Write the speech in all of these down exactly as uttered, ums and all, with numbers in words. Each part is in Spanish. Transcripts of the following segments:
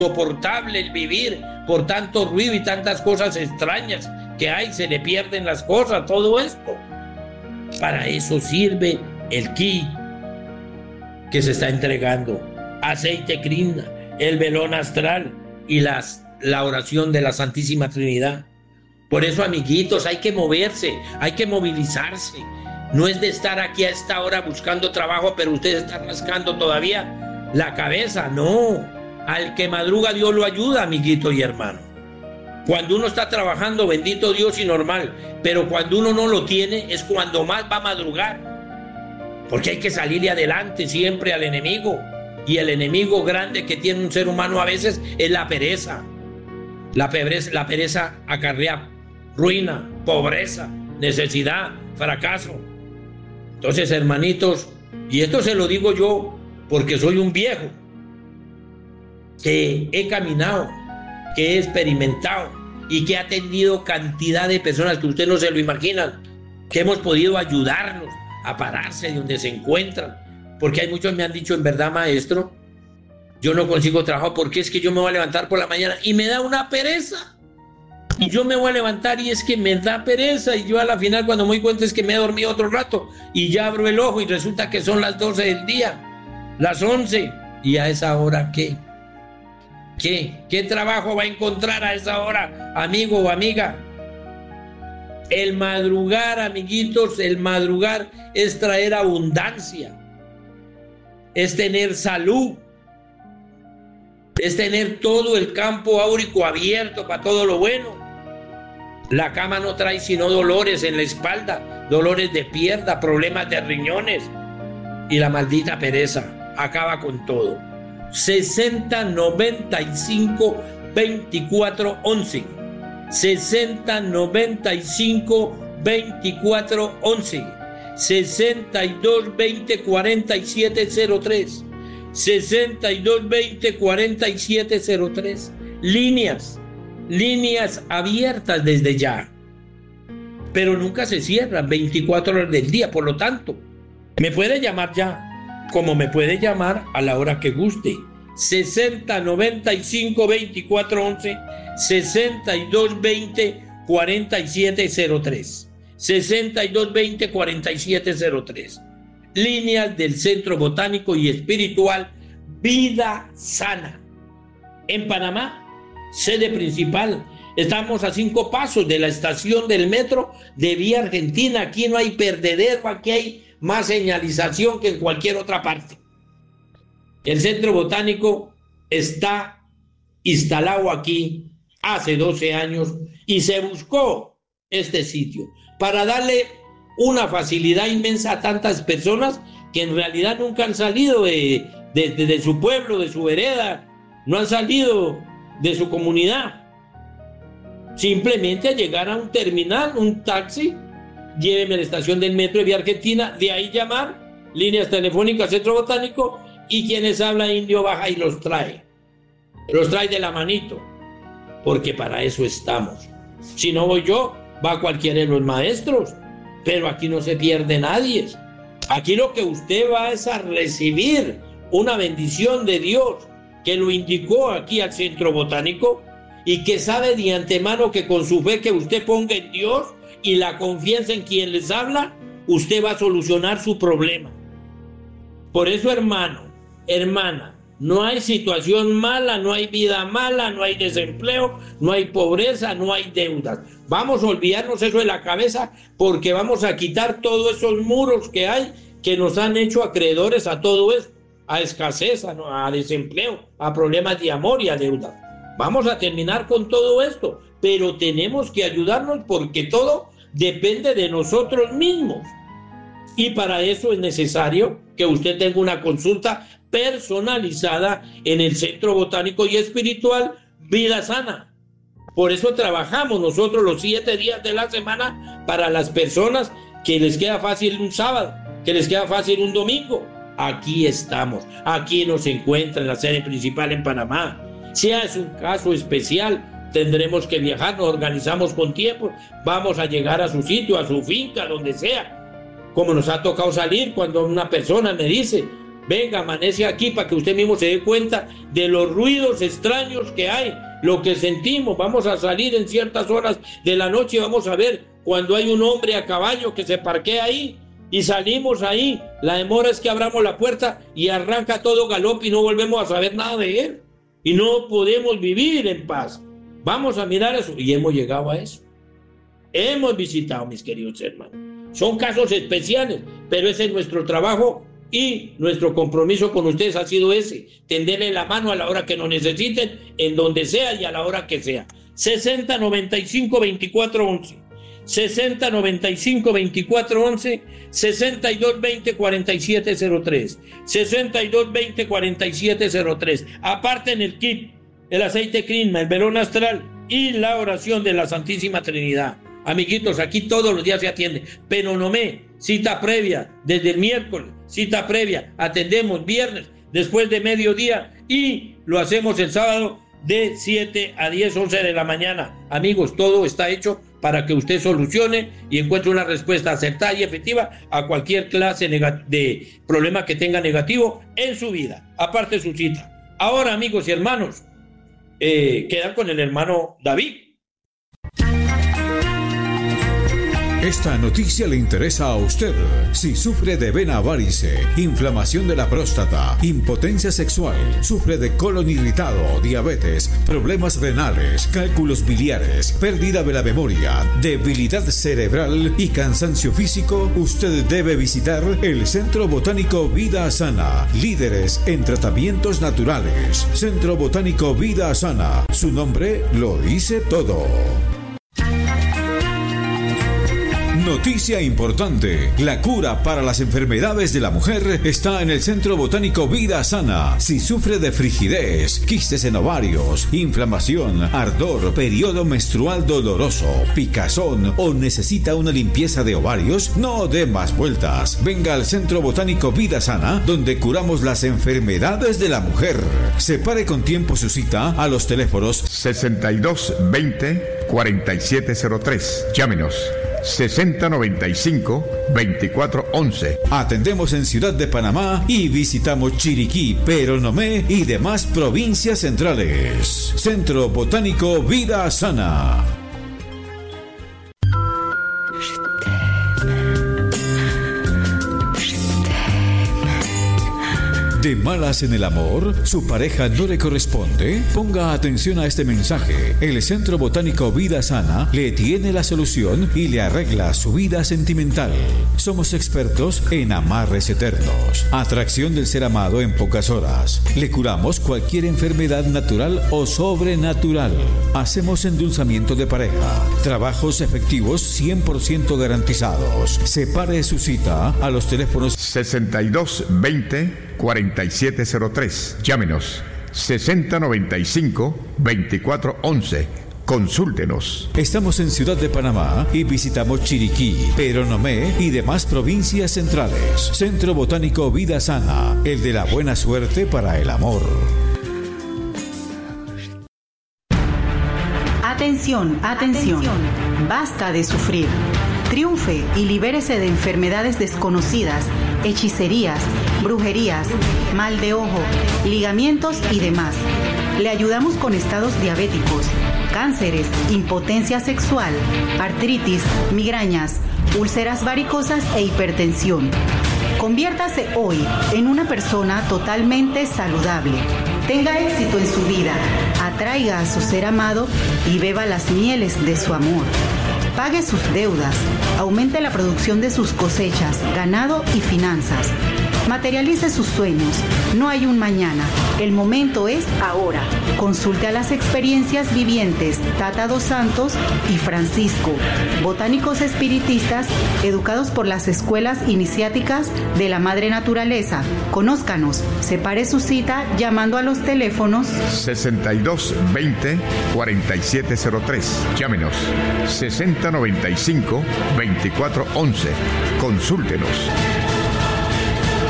insoportable el vivir por tanto ruido y tantas cosas extrañas que hay, se le pierden las cosas, todo esto. Para eso sirve el kit que se está entregando, aceite Krishna, el velón astral y las, la oración de la Santísima Trinidad. Por eso, amiguitos, hay que moverse, hay que movilizarse. No es de estar aquí a esta hora buscando trabajo, pero usted está rascando todavía la cabeza. No, al que madruga Dios lo ayuda, amiguito y hermano. Cuando uno está trabajando, bendito Dios y normal, pero cuando uno no lo tiene es cuando más va a madrugar, porque hay que salirle adelante siempre al enemigo, y el enemigo grande que tiene un ser humano a veces es la pereza. La pereza, la pereza acarrea ruina, pobreza, necesidad, fracaso. Entonces, hermanitos, y esto se lo digo yo porque soy un viejo que he caminado, que he experimentado y que ha atendido cantidad de personas que ustedes no se lo imaginan, que hemos podido ayudarlos a pararse de donde se encuentran, porque hay muchos me han dicho, en verdad, maestro, yo no consigo trabajo porque es que yo me voy a levantar por la mañana y me da una pereza, y yo me voy a levantar y es que me da pereza, y yo a la final cuando me doy cuenta es que me he dormido otro rato y ya abro el ojo y resulta que son las doce del día, las once, y a esa hora ¿qué? ¿Qué? ¿Qué trabajo va a encontrar a esa hora, amigo o amiga? El madrugar, amiguitos, el madrugar es traer abundancia, es tener salud, es tener todo el campo áurico abierto para todo lo bueno. La cama no trae sino dolores en la espalda, dolores de pierna, problemas de riñones, y la maldita pereza acaba con todo. sesenta noventa y cinco veinticuatro once sesenta noventa y cinco veinticuatro once sesenta y dos veinte cuarenta y siete cero tres sesenta y dos veinte cuarenta y siete cero tres. Líneas, líneas abiertas desde ya, pero nunca se cierran veinticuatro horas del día. Por lo tanto, me puede llamar ya, como me puede llamar a la hora que guste. Sesenta noventa y cinco veinticuatro once sesenta y dos veinte cuarenta y siete cero tres sesenta y dos veinte cuarenta y siete cero tres. Líneas del Centro Botánico y Espiritual Vida Sana. En Panamá, sede principal. Estamos a cinco pasos de la estación del metro de Vía Argentina. Aquí no hay perdedero, aquí hay más señalización que en cualquier otra parte. El Centro Botánico está instalado aquí hace doce años y se buscó este sitio para darle una facilidad inmensa a tantas personas que en realidad nunca han salido de, de, de, de su pueblo, de su vereda, no han salido de su comunidad. Simplemente a llegar a un terminal, un taxi, lléveme a la estación del metro de Vía Argentina, de ahí llamar, líneas telefónicas Centro Botánico, y quienes hablan indio baja y los trae. Los trae de la manito, porque para eso estamos. Si no voy yo, va cualquiera de los maestros, pero aquí no se pierde nadie. Aquí lo que usted va es a recibir una bendición de Dios, que lo indicó aquí al Centro Botánico, y que sabe de antemano que con su fe que usted ponga en Dios y la confianza en quien les habla, usted va a solucionar su problema. Por eso, hermano, hermana, no hay situación mala, no hay vida mala, no hay desempleo, no hay pobreza, no hay deudas. Vamos a olvidarnos eso de la cabeza, porque vamos a quitar todos esos muros que hay que nos han hecho acreedores a todo esto, a escasez, a, a desempleo, a problemas de amor y a deudas. Vamos a terminar con todo esto, pero tenemos que ayudarnos porque todo depende de nosotros mismos. Y para eso es necesario que usted tenga una consulta personalizada en el Centro Botánico y Espiritual Vida Sana. Por eso trabajamos nosotros los siete días de la semana para las personas que les queda fácil un sábado, que les queda fácil un domingo. Aquí estamos, aquí nos encuentra en la sede principal en Panamá. Si es un caso especial, tendremos que viajar, nos organizamos con tiempo, vamos a llegar a su sitio, a su finca, donde sea. Como nos ha tocado salir cuando una persona me dice, Venga, amanece aquí para que usted mismo se dé cuenta de los ruidos extraños que hay, lo que sentimos. Vamos a salir en ciertas horas de la noche y vamos a ver cuando hay un hombre a caballo que se parquea ahí y salimos ahí. La demora es que abramos la puerta y arranca todo galope y no volvemos a saber nada de él. Y no podemos vivir en paz. Vamos a mirar eso. Y hemos llegado a eso. Hemos visitado, mis queridos hermanos. Son casos especiales, pero ese es nuestro trabajo y nuestro compromiso con ustedes ha sido ese. Tenderle la mano a la hora que nos necesiten, en donde sea y a la hora que sea. sesenta noventa y cinco veinticuatro once. sesenta noventa y cinco veinticuatro once, sesenta y dos veinte cuarenta y siete cero tres, sesenta y dos veinte cuarenta y siete cero tres. Aparte en el kit, el aceite crisma, el velón astral y la oración de la Santísima Trinidad. Amiguitos, aquí todos los días se atiende. Penonomé, cita previa desde el miércoles, cita previa, atendemos viernes después de mediodía y lo hacemos el sábado de siete a diez, once de la mañana. Amigos, todo está hecho para que usted solucione y encuentre una respuesta acertada y efectiva a cualquier clase de problema que tenga negativo en su vida. Aparte su cita. Ahora, amigos y hermanos, eh, quedan con el hermano David. Esta noticia le interesa a usted. Si sufre de vena varice, inflamación de la próstata, impotencia sexual, sufre de colon irritado, diabetes, problemas renales, cálculos biliares, pérdida de la memoria, debilidad cerebral y cansancio físico, usted debe visitar el Centro Botánico Vida Sana, líderes en tratamientos naturales. Centro Botánico Vida Sana, su nombre lo dice todo. Noticia importante. La cura para las enfermedades de la mujer está en el Centro Botánico Vida Sana. Si sufre de frigidez, quistes en ovarios, inflamación, ardor, periodo menstrual doloroso, picazón o necesita una limpieza de ovarios, no dé más vueltas. Venga al Centro Botánico Vida Sana, donde curamos las enfermedades de la mujer. Separe con tiempo su cita a los teléfonos sesenta y dos veinte cuarenta y siete cero tres. Llámenos. sesenta noventa y cinco veinticuatro once. Atendemos en Ciudad de Panamá y visitamos Chiriquí, Peronomé y demás provincias centrales. Centro Botánico Vida Sana. ¿De malas en el amor? ¿Su pareja no le corresponde? Ponga atención a este mensaje. El Centro Botánico Vida Sana le tiene la solución y le arregla su vida sentimental. Somos expertos en amarres eternos, atracción del ser amado en pocas horas. Le curamos cualquier enfermedad natural o sobrenatural. Hacemos endulzamiento de pareja. Trabajos efectivos cien por ciento garantizados. Separe su cita a los teléfonos sesenta y dos veinte cuarenta y siete cero tres. Llámenos. sesenta noventa y cinco veinticuatro once. Consúltenos. Estamos en Ciudad de Panamá y visitamos Chiriquí, Peronomé y demás provincias centrales. Centro Botánico Vida Sana, el de la buena suerte para el amor. Atención, atención. Basta de sufrir. Triunfe y libérese de enfermedades desconocidas, hechicerías, brujerías, mal de ojo, ligamientos y demás. Le ayudamos con estados diabéticos, cánceres, impotencia sexual, artritis, migrañas, úlceras varicosas e hipertensión. Conviértase hoy en una persona totalmente saludable. Tenga éxito en su vida, atraiga a su ser amado y beba las mieles de su amor. Pague sus deudas, aumente la producción de sus cosechas, ganado y finanzas. Materialice sus sueños. No hay un mañana. El momento es ahora. Consulte a las experiencias vivientes Tata dos Santos y Francisco, botánicos espiritistas educados por las escuelas iniciáticas de la Madre Naturaleza. Conózcanos. Separe su cita llamando a los teléfonos sesenta y dos veinte cuarenta y siete cero tres. Llámenos. sesenta noventa y cinco veinticuatro once. Consúltenos.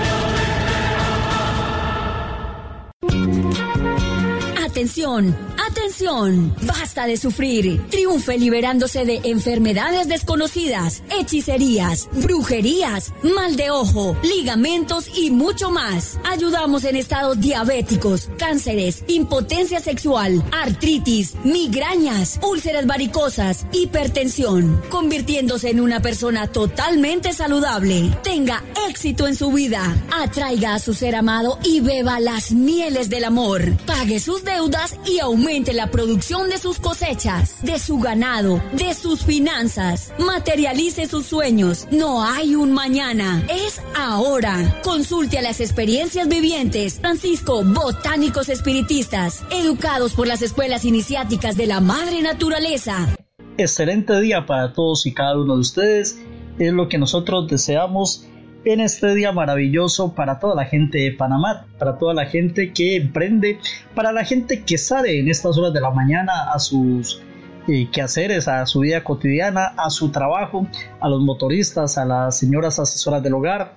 Atención, ¡Atención! ¡Basta de sufrir! Triunfe liberándose de enfermedades desconocidas, hechicerías, brujerías, mal de ojo, ligamentos y mucho más. Ayudamos en estados diabéticos, cánceres, impotencia sexual, artritis, migrañas, úlceras varicosas, hipertensión, convirtiéndose en una persona totalmente saludable. Tenga éxito en su vida. Atraiga a su ser amado y beba las mieles del amor. Pague sus deudas y aumente la producción de sus cosechas, de su ganado, de sus finanzas. Materialice sus sueños. No hay un mañana, es ahora. Consulte a las experiencias vivientes Francisco Botánicos Espiritistas, educados por las escuelas iniciáticas de la Madre Naturaleza. Excelente día para todos y cada uno de ustedes. Es lo que nosotros deseamos en este día maravilloso para toda la gente de Panamá, para toda la gente que emprende, para la gente que sale en estas horas de la mañana a sus eh, quehaceres, a su vida cotidiana, a su trabajo, a los motoristas, a las señoras asesoras del hogar,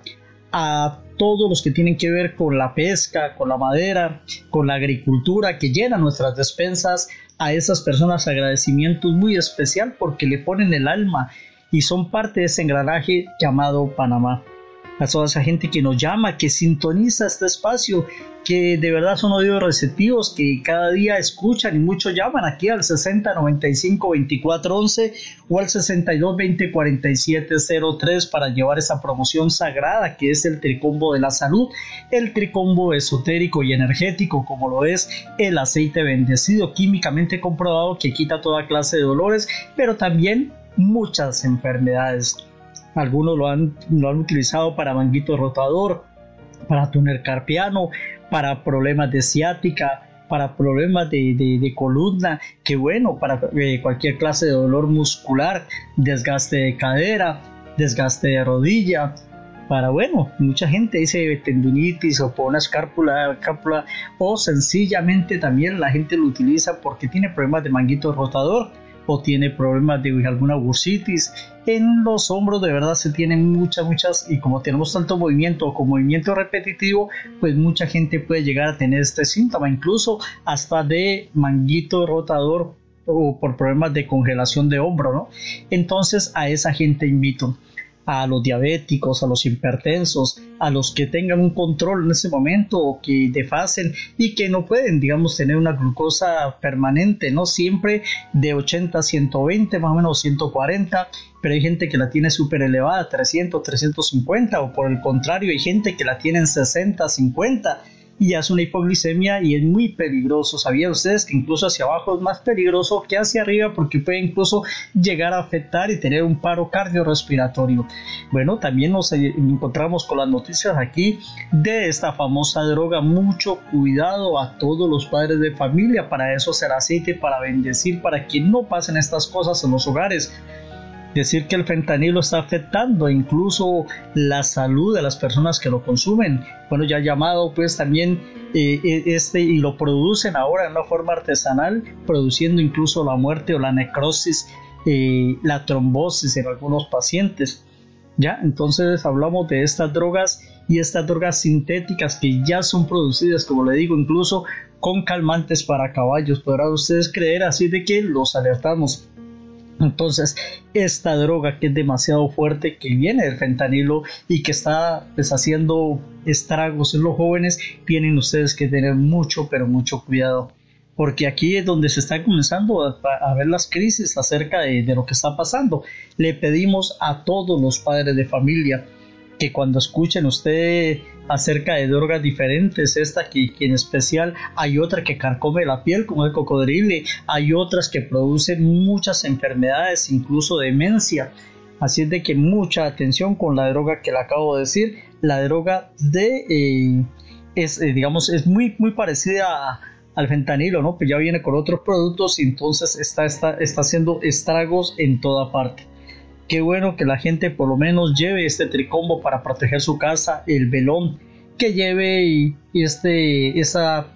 a todos los que tienen que ver con la pesca, con la madera, con la agricultura que llenan nuestras despensas. A esas personas agradecimientos muy especial porque le ponen el alma y son parte de ese engranaje llamado Panamá. A toda esa gente que nos llama, que sintoniza este espacio, que de verdad son oídos receptivos, que cada día escuchan y muchos llaman aquí al sesenta noventa y cinco veinticuatro once o al sesenta y dos veinte cuarenta y siete cero tres para llevar esa promoción sagrada que es el tricombo de la salud, el tricombo esotérico y energético, como lo es el aceite bendecido, químicamente comprobado que quita toda clase de dolores, pero también muchas enfermedades. Algunos lo han, lo han utilizado para manguito rotador, para túnel carpiano, para problemas de ciática, para problemas de, de, de columna, que bueno, para eh, cualquier clase de dolor muscular, desgaste de cadera, desgaste de rodilla, para bueno, mucha gente dice tendinitis o por una escápula, escápula, o sencillamente también la gente lo utiliza porque tiene problemas de manguito rotador, o tiene problemas de alguna bursitis. En los hombros de verdad se tienen muchas, muchas, y como tenemos tanto movimiento o con movimiento repetitivo, pues mucha gente puede llegar a tener este síntoma, incluso hasta de manguito rotador o por problemas de congelación de hombro, ¿no? Entonces a esa gente invito, a los diabéticos, a los hipertensos, a los que tengan un control en ese momento o que desfasen y que no pueden, digamos, tener una glucosa permanente, no siempre de ochenta a ciento veinte, más o menos ciento cuarenta, pero hay gente que la tiene súper elevada, trescientos, trescientos cincuenta, o por el contrario hay gente que la tiene en sesenta, cincuenta y hace una hipoglicemia y es muy peligroso. ¿Sabían ustedes que incluso hacia abajo es más peligroso que hacia arriba porque puede incluso llegar a afectar y tener un paro cardiorrespiratorio? Bueno, también nos encontramos con las noticias aquí de esta famosa droga. Mucho cuidado a todos los padres de familia. Para eso es el aceite, para bendecir, para que no pasen estas cosas en los hogares. Decir que el fentanilo está afectando incluso la salud de las personas que lo consumen. Bueno, ya llamado pues también eh, este y lo producen ahora en una forma artesanal, produciendo incluso la muerte o la necrosis, eh, la trombosis en algunos pacientes. Ya, entonces hablamos de estas drogas y estas drogas sintéticas que ya son producidas, como le digo, incluso con calmantes para caballos. Podrán ustedes creer, así de que los alertamos. Entonces esta droga que es demasiado fuerte, que viene del fentanilo y que está pues, haciendo estragos en los jóvenes, tienen ustedes que tener mucho pero mucho cuidado, porque aquí es donde se está comenzando a, a ver las crisis acerca de, de lo que está pasando. Le pedimos a todos los padres de familia que cuando escuchen usted acerca de drogas diferentes, esta que, que en especial hay otra que carcome la piel como el cocodrilo, hay otras que producen muchas enfermedades, incluso demencia. Así es de que mucha atención con la droga que le acabo de decir. La droga de eh, es eh, digamos es muy muy parecida a, al fentanilo, ¿no? Pues ya viene con otros productos y entonces está, está, está haciendo estragos en toda parte. Qué bueno que la gente por lo menos lleve este tricombo para proteger su casa, el velón, que lleve y, y este, esa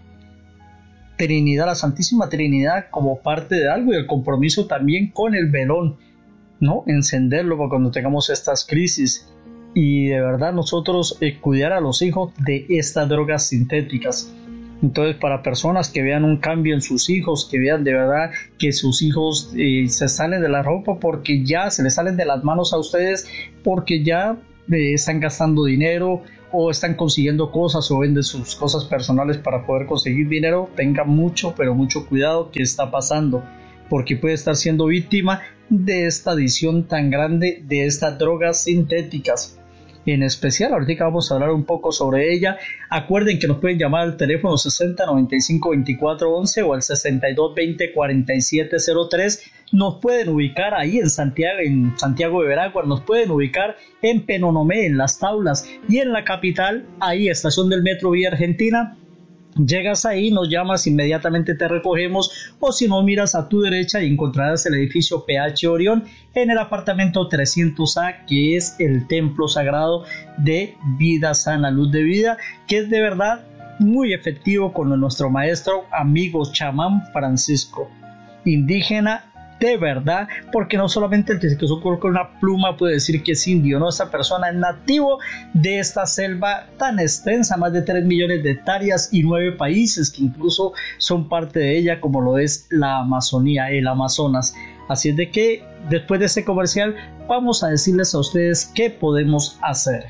Trinidad, la Santísima Trinidad, como parte de algo, y el compromiso también con el velón, ¿no? Encenderlo para cuando tengamos estas crisis. Y de verdad nosotros eh, cuidar a los hijos de estas drogas sintéticas. Entonces, para personas que vean un cambio en sus hijos, que vean de verdad que sus hijos eh, se salen de la ropa porque ya se les salen de las manos a ustedes, porque ya eh, están gastando dinero o están consiguiendo cosas o venden sus cosas personales para poder conseguir dinero, tenga mucho, pero mucho cuidado que está pasando, porque puede estar siendo víctima de esta adicción tan grande de estas drogas sintéticas. En especial, ahorita vamos a hablar un poco sobre ella. Acuerden que nos pueden llamar al teléfono sesenta noventa y cinco veinticuatro once o al sesenta y dos veinte cuarenta y siete cero tres. Nos pueden ubicar ahí en Santiago, en Santiago de Veragua, nos pueden ubicar en Penonomé, en Las Taulas, y en la capital, ahí estación del Metro Vía Argentina. Llegas ahí, nos llamas, inmediatamente te recogemos, o si no, miras a tu derecha y encontrarás el edificio P H Orión en el apartamento trescientos A, que es el templo sagrado de Vida Sana, Luz de Vida, que es de verdad muy efectivo con nuestro maestro, amigo chamán Francisco, indígena de verdad, porque no solamente el que se casó con una pluma puede decir que es indio, no, esta persona es nativo de esta selva tan extensa, más de tres millones de hectáreas y nueve países que incluso son parte de ella, como lo es la Amazonía, el Amazonas. Así es de que después de este comercial vamos a decirles a ustedes qué podemos hacer.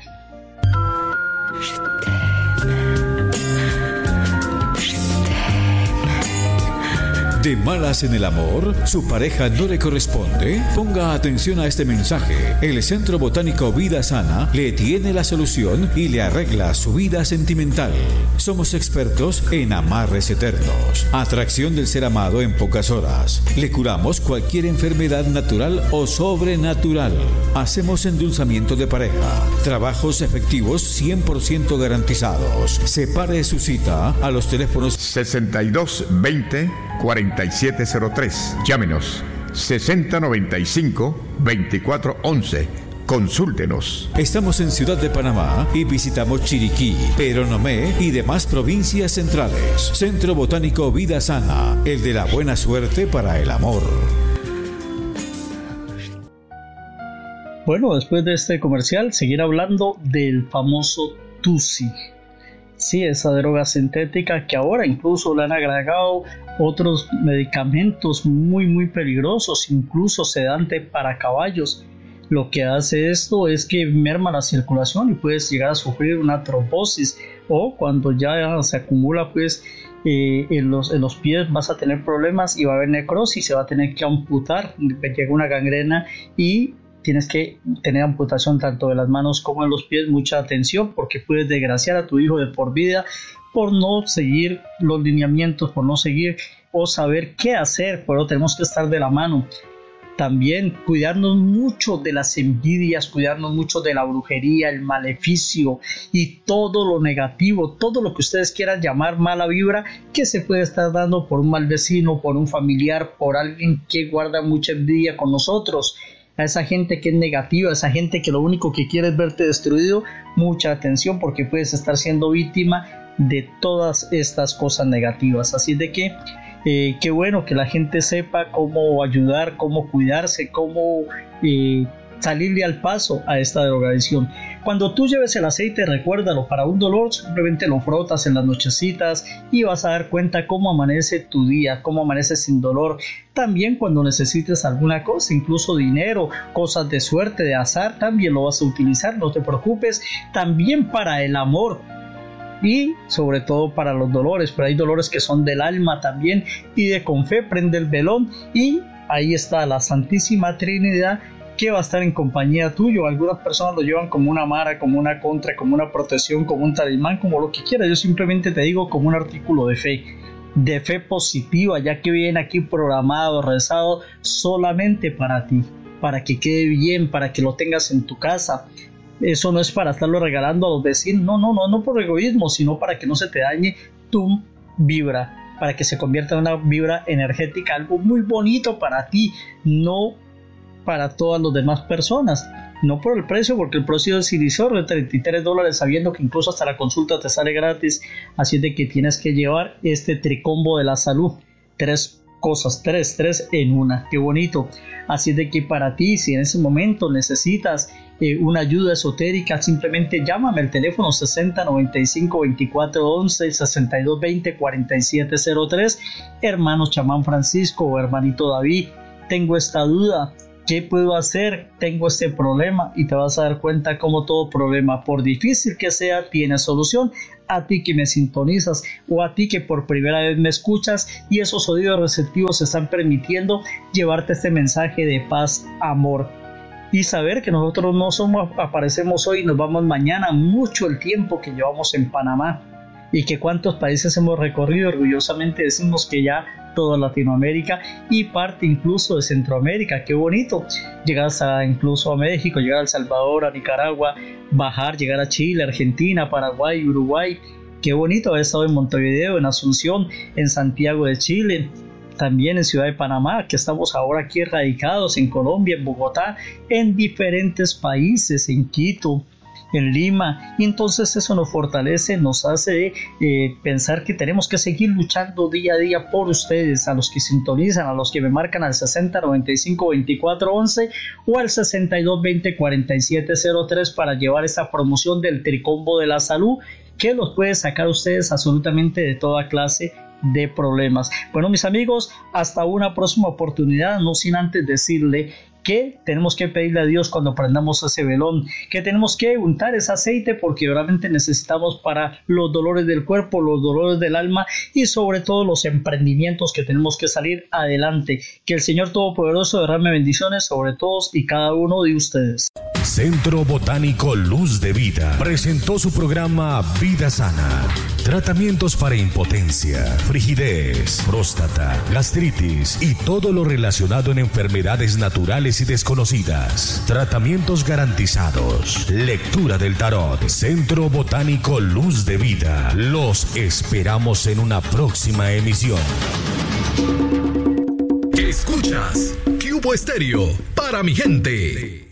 ¿De malas en el amor? ¿Su pareja no le corresponde? Ponga atención a este mensaje. El Centro Botánico Vida Sana le tiene la solución y le arregla su vida sentimental. Somos expertos en amarres eternos, atracción del ser amado en pocas horas. Le curamos cualquier enfermedad natural o sobrenatural. Hacemos endulzamiento de pareja, trabajos efectivos cien por ciento garantizados. Separe su cita a los teléfonos sesenta y dos veinte cuarenta y siete cero tres. Llámenos sesenta noventa y cinco veinticuatro once. Consúltenos. Estamos en Ciudad de Panamá y visitamos Chiriquí, Peronomé y demás provincias centrales. Centro Botánico Vida Sana, el de la buena suerte para el amor. Bueno, después de este comercial, seguir hablando del famoso Tusi. Sí, esa droga sintética que ahora incluso le han agregado otros medicamentos muy muy peligrosos, incluso sedante para caballos. Lo que hace esto es que merma la circulación y puedes llegar a sufrir una trombosis, o cuando ya se acumula pues eh, en, los, en los pies vas a tener problemas y va a haber necrosis, se va a tener que amputar, llega una gangrena y tienes que tener amputación tanto de las manos como de los pies. Mucha atención, porque puedes desgraciar a tu hijo de por vida por no seguir los lineamientos, por no seguir o saber qué hacer. Pero tenemos que estar de la mano. También cuidarnos mucho de las envidias, cuidarnos mucho de la brujería, el maleficio y todo lo negativo, todo lo que ustedes quieran llamar mala vibra que se puede estar dando por un mal vecino, por un familiar, por alguien que guarda mucha envidia con nosotros. A esa gente que es negativa, a esa gente que lo único que quiere es verte destruido, mucha atención, porque puedes estar siendo víctima de todas estas cosas negativas. Así de que eh, qué bueno que la gente sepa cómo ayudar, cómo cuidarse, cómo eh, salirle al paso a esta drogadicción. Cuando tú lleves el aceite, recuérdalo, para un dolor simplemente lo frotas en las nochecitas y vas a dar cuenta cómo amanece tu día, cómo amanece sin dolor. También cuando necesites alguna cosa, incluso dinero, cosas de suerte, de azar, también lo vas a utilizar, no te preocupes. También para el amor y sobre todo para los dolores, pero hay dolores que son del alma también. Pide con fe, prende el velón y ahí está la Santísima Trinidad, que va a estar en compañía tuyo. Algunas personas lo llevan como una mara, como una contra, como una protección, como un talismán, como lo que quieras. Yo simplemente te digo como un artículo de fe, de fe positiva, ya que viene aquí programado, rezado solamente para ti, para que quede bien, para que lo tengas en tu casa. Eso no es para estarlo regalando a los vecinos, no, no, no, no por egoísmo, sino para que no se te dañe tu vibra, para que se convierta en una vibra energética, algo muy bonito para ti, no para todas las demás personas. No por el precio, porque el precio es irrisorio de treinta y tres dólares, sabiendo que incluso hasta la consulta te sale gratis. Así de que tienes que llevar este tricombo de la salud, tres cosas, tres, tres en una. Qué bonito. Así de que para ti, si en ese momento necesitas eh, una ayuda esotérica, simplemente llámame al teléfono sesenta noventa y cinco veinticuatro once, sesenta y dos veinte cuarenta y siete cero tres. Hermano chamán Francisco o hermanito David, tengo esta duda, ¿qué puedo hacer? Tengo este problema, y te vas a dar cuenta cómo todo problema, por difícil que sea, tiene solución. A ti que me sintonizas o a ti que por primera vez me escuchas y esos oídos receptivos están permitiendo llevarte este mensaje de paz, amor y saber que nosotros no somos, aparecemos hoy y nos vamos mañana, mucho el tiempo que llevamos en Panamá y que cuántos países hemos recorrido. Orgullosamente decimos que ya toda Latinoamérica y parte incluso de Centroamérica. Qué bonito llegar hasta incluso a México, llegar a El Salvador, a Nicaragua, bajar, llegar a Chile, Argentina, Paraguay, Uruguay. Qué bonito haber estado en Montevideo, en Asunción, en Santiago de Chile, también en Ciudad de Panamá, que estamos ahora aquí radicados, en Colombia, en Bogotá, en diferentes países, en Quito, en Lima, y entonces eso nos fortalece, nos hace eh, pensar que tenemos que seguir luchando día a día por ustedes, a los que sintonizan, a los que me marcan al sesenta noventa y cinco veinticuatro once o al sesenta y dos veinte cuarenta y siete cero tres para llevar esta promoción del Tricombo de la Salud, que los puede sacar a ustedes absolutamente de toda clase de problemas. Bueno, mis amigos, hasta una próxima oportunidad, no sin antes decirle que tenemos que pedirle a Dios cuando prendamos ese velón, que tenemos que untar ese aceite porque realmente necesitamos para los dolores del cuerpo, los dolores del alma y sobre todo los emprendimientos que tenemos que salir adelante. Que el Señor Todopoderoso derrame bendiciones sobre todos y cada uno de ustedes. Centro Botánico Luz de Vida presentó su programa Vida Sana. Tratamientos para impotencia, frigidez, próstata, gastritis y todo lo relacionado en enfermedades naturales y desconocidas. Tratamientos garantizados. Lectura del tarot. Centro Botánico Luz de Vida. Los esperamos en una próxima emisión. Escuchas Cubo Estéreo para mi gente.